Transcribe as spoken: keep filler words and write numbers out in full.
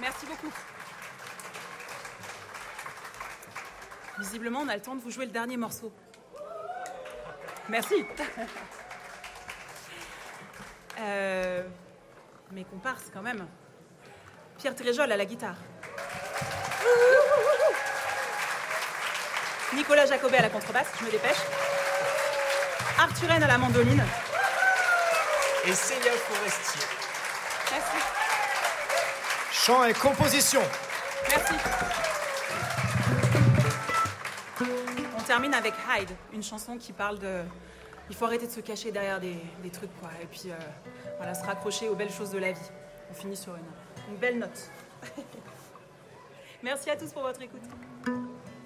Merci beaucoup. Visiblement, on a le temps de vous jouer le dernier morceau. Merci. euh, mes comparses, quand même. Pierre Tréjol à la guitare. Nicolas Jacobet à la contrebasse, je me dépêche. Arthurène à la mandoline. Et Célia Forestier. Merci. Chant et composition. Merci. On termine avec Hide, une chanson qui parle de... Il faut arrêter de se cacher derrière des, des trucs, quoi. Et puis, euh, voilà, se raccrocher aux belles choses de la vie. On finit sur une, une belle note. Merci à tous pour votre écoute.